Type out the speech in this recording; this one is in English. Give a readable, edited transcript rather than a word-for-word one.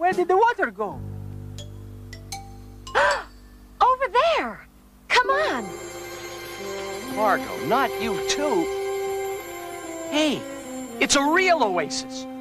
Where did the water go? Over there! Come on! Margot, not you too. Hey, it's a real oasis.